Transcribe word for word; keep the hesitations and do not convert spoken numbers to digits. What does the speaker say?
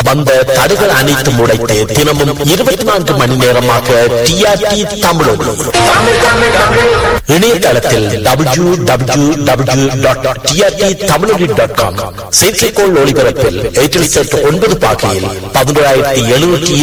வந்த தடைகள் அனைத்தும் உடைத்து தினமும் இருபத்தி நான்கு மணி நேரமாக டிஆர்டி தமிழொலி இணையதளத்தில் W W W dot TRT தமிழொலி டாட் காம் செயற்கைக்கோள் ஒளிபரப்பில் ஏற்றில் ஒன்பது பாக்கையில் பதினோராயிரத்தி எழுநூற்றி